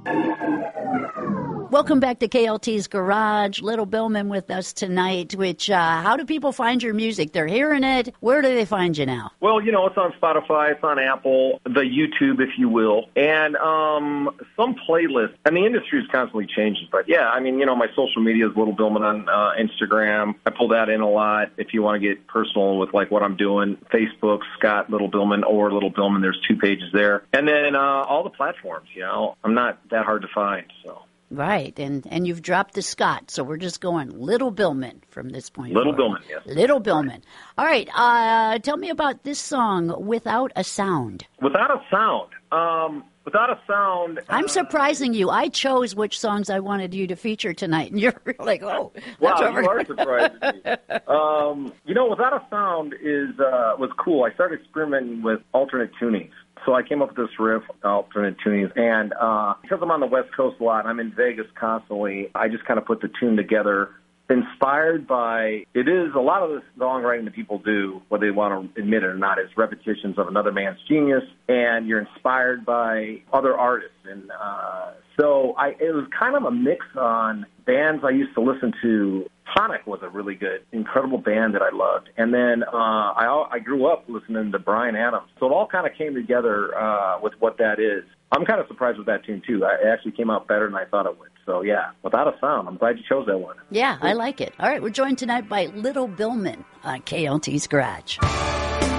Welcome back to KLT's Garage. Little Billman with us tonight, which, how do people find your music? They're hearing it. Where do they find you now? Well, it's on Spotify, it's on Apple, the YouTube, if you will, and some playlists. And the industry is constantly changing. But, yeah, my social media is Little Billman on Instagram. I pull that in a lot if you want to get personal with, what I'm doing. Facebook, Scott Little Billman, or Little Billman. There's 2 pages there. And then all the platforms, I'm not that hard to find, so. Right, and you've dropped the Scott, so we're just going Little Billman from this point Little forward. Billman, yes. Little Billman. All right, tell me about this song, Without a Sound. Without a Sound. Without a Sound. I'm surprising you. I chose which songs I wanted you to feature tonight, and you're like, oh. Wow, you are surprising me. Without a Sound was cool. I started experimenting with alternate tunings. So I came up with this riff, alternate tunings, and because I'm on the West Coast a lot, and I'm in Vegas constantly, I just kind of put the tune together, inspired by, it is a lot of the songwriting that people do, whether they want to admit it or not, is repetitions of another man's genius, and you're inspired by other artists. And so it was kind of a mix on bands I used to listen to. Sonic was a really good, incredible band that I loved. And then I grew up listening to Bryan Adams. So it all kind of came together with what that is. I'm kind of surprised with that tune, too. It actually came out better than I thought it would. So, yeah, Without a Sound. I'm glad you chose that one. Yeah, I like it. All right, we're joined tonight by Little Billman on KLT's Garage.